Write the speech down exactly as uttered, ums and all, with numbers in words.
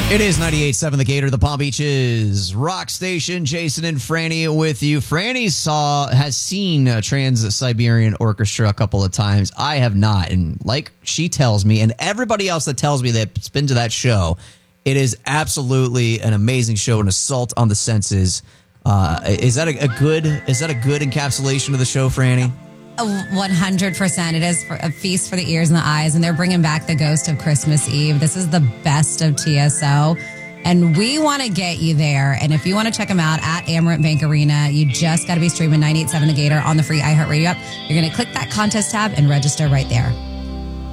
It is ninety-eight point seven The Gator, the Palm Beaches rock station. Jason and Franny with you. Franny saw has seen uh, Trans-Siberian Orchestra a couple of times. I have not, and like she tells me, and everybody else that tells me that's been to that show, it is absolutely an amazing show, an assault on the senses. Uh, is that a, a good? Is that a good encapsulation of the show, Franny? one hundred percent. It is for a feast for the ears and the eyes, and they're bringing back the Ghost of Christmas Eve. This is the best of T S O, and we want to get you there. And if you want to check them out at Amerant Bank Arena, you just got to be streaming ninety-eight point seven The Gator on the free iHeartRadio app. You're going to click that contest tab and register right there.